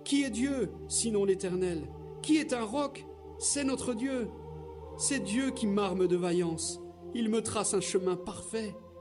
Qui est Dieu, sinon l'Éternel? Qui est un roc? C'est notre Dieu. C'est Dieu qui m'arme de vaillance. Il me trace un chemin parfait.